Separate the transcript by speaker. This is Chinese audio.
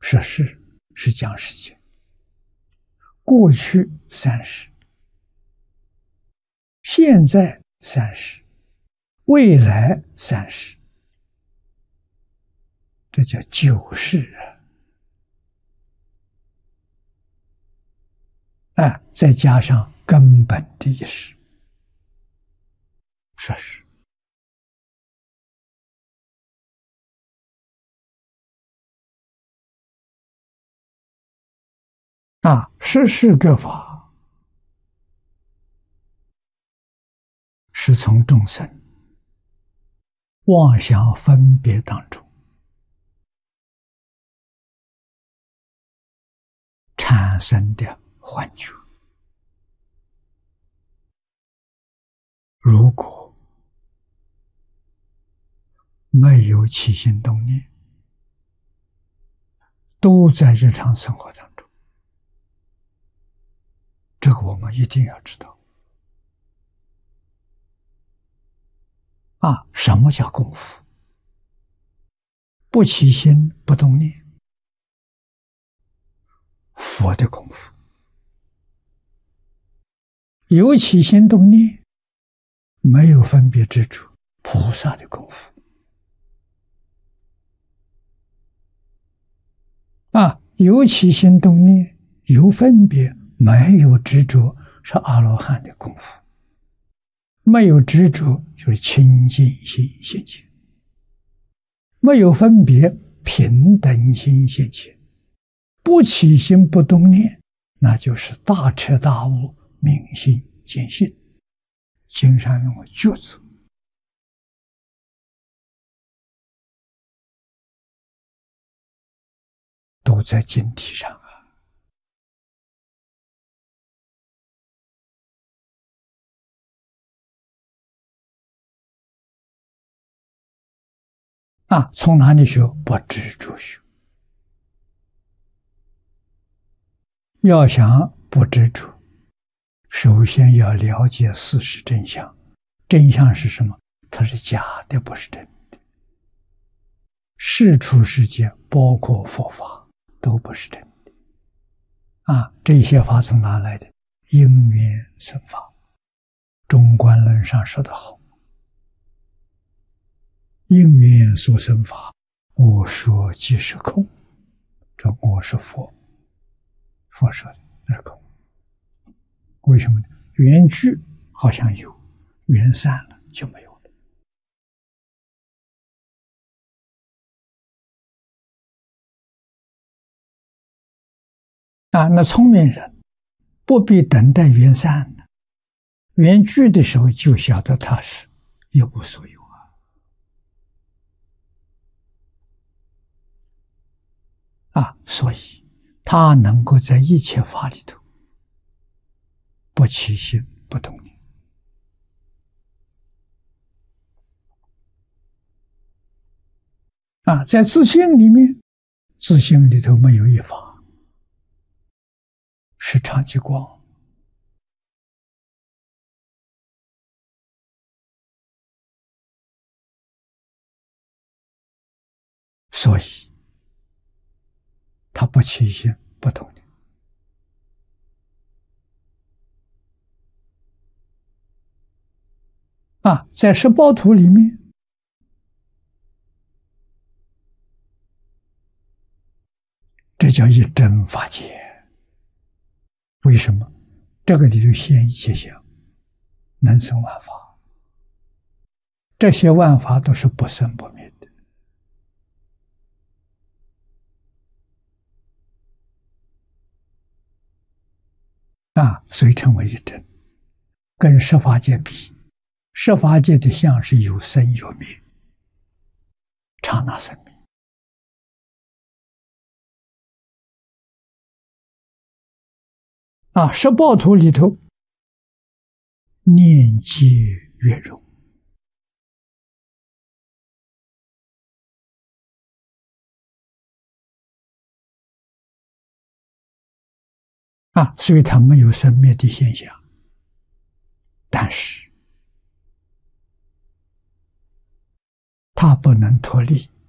Speaker 1: 摄事是讲时间，过去30，现在30，未来30，这叫九世啊！再加上根本的意识，摄事。摄事各法是从众生妄想分别当中产生的幻觉。如果没有起心动念，都在日常生活当中，这个我们一定要知道。什么叫功夫？不起心不动念，佛的功夫；有起心动念，没有分别执着，菩萨的功夫。有起心动念，有分别，没有执着，是阿罗汉的功夫。没有执着，就是清净心现前；没有分别，平等心现前；不起心不动念，那就是大彻大悟，明心见性。经上用觉字，都在经题上从哪里学？不执着学。要想不执着，首先要了解事实真相。真相是什么？它是假的，不是真的。世出世间，包括佛法，都不是真的。这些法从哪来的？因缘生法。中观论上说得好，因缘所生法，我说即是空。这我是佛，佛说的那是空。为什么呢？缘聚好像有，缘散了就没有了。那聪明人不必等待缘散了，缘聚的时候就晓得它是一无所有。所以他能够在一切法里头不起心不动念。在自性里面，自性里头没有一法是常寂光，所以他不起心不动念。在十报图里面，这叫一真法界。为什么？这个里头现一切相，能生万法，这些万法都是不生不灭的。所以称为一真。跟十法界比，十法界的相是有生有灭，刹那生灭。十报图里头，念皆圆融。所以它没有生灭的现象，但是它不能脱离